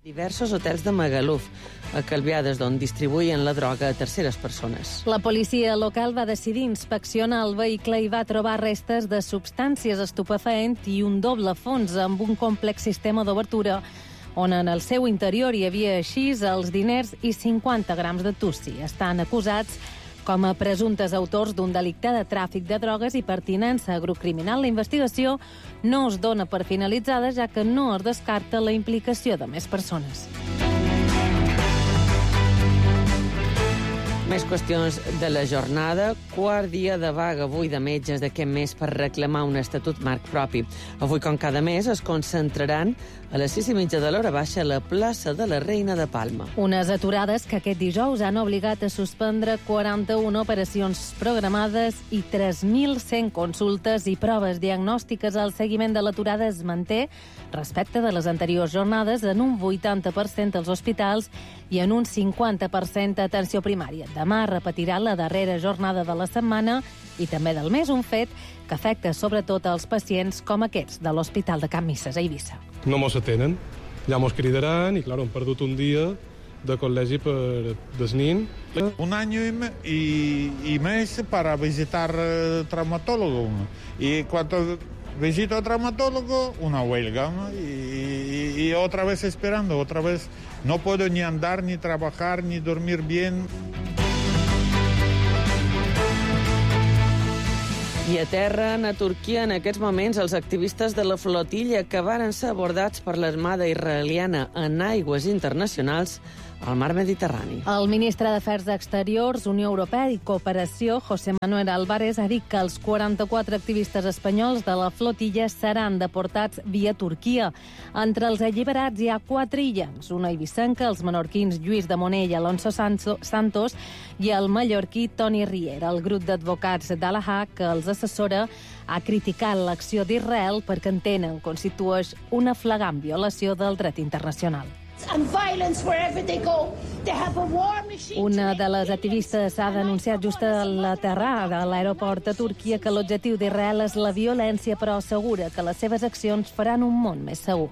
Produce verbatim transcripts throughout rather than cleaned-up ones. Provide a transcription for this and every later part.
Diversos hotels de Magaluf, a Calvià, des d'on distribuïen la droga a terceres persones. La policia local va decidir inspeccionar el vehicle i va trobar restes de substàncies estupefaents i un doble fons amb un complex sistema d'obertura on en el seu interior hi havia així els diners i cinquanta grams de tussi. Estan acusats com a presumptes autors d'un delicte de tràfic de drogues i pertinença a grup criminal. La investigació no es dona per finalitzada, ja que no es descarta la implicació de més persones. Més qüestions de la jornada. Quart dia de vaga avui de metges d'aquest mes per reclamar un estatut marc propi. Avui, com cada mes, es concentraran a les sis i mitja de l'hora baixa a la plaça de la Reina de Palma. Unes aturades que aquest dijous han obligat a suspendre quaranta-una operacions programades i tres mil cent consultes i proves diagnòstiques. El seguiment de l'aturada es manté respecte de les anteriors jornades en un vuitanta per cent als hospitals i en un cinquanta per cent a atenció primària. Demà repetirà la darrera jornada de la setmana i també del mes, un fet que afecta sobretot als pacients com aquests de l'Hospital de Can Misses a Eivissa. No mos atenen, ja mos cridaran i, clar, hem perdut un dia de col·legi per desnin. Un año y, me, y, y mes para visitar eh, traumatólogo. Y cuando visito al traumatólogo, una huelga. Y, y, y otra vez esperando, otra vez no puedo ni andar, ni trabajar, ni dormir bien. I aterren a Turquia en aquests moments els activistes de la flotilla que varen ser abordats per l'armada israeliana en aigües internacionals al mar Mediterrani. El ministre d'Afers Exteriors, Unió Europea i Cooperació, José Manuel Álvarez, ha dit que els quaranta-quatre activistes espanyols de la flotilla seran deportats via Turquia. Entre els alliberats hi ha quatre illencs, una eivissenca, els menorquins Lluís de Monell i Alonso Santos i el mallorquí Toni Riera. El grup d'advocats d'Al-Ahà, que els assessora, ha criticat l'acció d'Israel perquè entenen que constitueix una flagrant violació del dret internacional. Una de les activistes ha denunciat just a l'aterrar de l'aeroport a Turquia que l'objectiu d'Israel és la violència, però assegura que les seves accions faran un món més segur.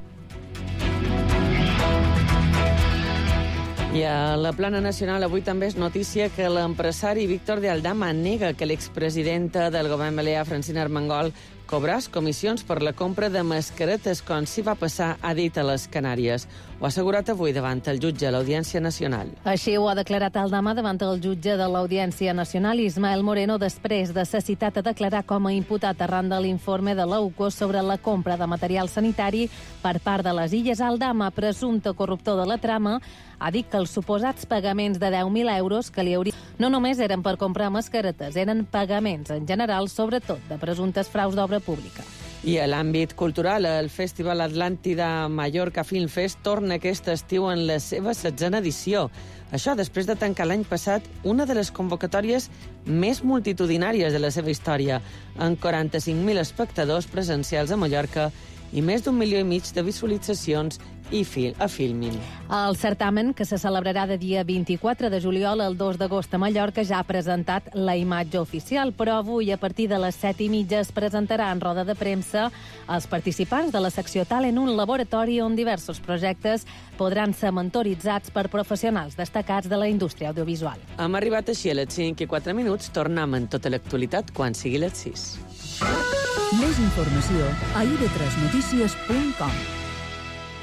I a la plana nacional avui també és notícia que l'empresari Víctor de Aldama nega que l'expresidenta del govern balear, Francina Armengol, cobràs comissions per la compra de mascaretes, com s'hi va passar, ha dit a les Canàries. Ho ha assegurat avui davant el jutge a l'Audiència Nacional. Així ho ha declarat Aldama davant el jutge de l'Audiència Nacional, Ismael Moreno, després de ser citat a declarar com a imputat arran de l'informe de l'U C O sobre la compra de material sanitari per part de les Illes. Aldama, presumpte corruptor de la trama, ha dit que els suposats pagaments de deu mil euros que li haurien no només eren per comprar mascaretes, eren pagaments en general, sobretot de presumptes fraus d'obra pública. I a l'àmbit cultural, el Festival Atlàntida Mallorca Film Fest torna aquest estiu en la seva setzena edició. Això després de tancar l'any passat una de les convocatòries més multitudinàries de la seva història, amb quaranta-cinc mil espectadors presencials a Mallorca i més d'un milió i mig de visualitzacions i fil a Filmin. El certamen, que se celebrarà de dia vint-i-quatre de juliol al dos d'agost a Mallorca, ja ha presentat la imatge oficial, però avui, a partir de les set i mitja, es presentarà en roda de premsa als participants de la secció Talent, un laboratori on diversos projectes podran ser mentoritzats per professionals destacats de la indústria audiovisual. Hem arribat així a les cinc i quatre minuts. Tornem en tota l'actualitat quan sigui les sis. Més informació a i ve tres notícies punt com.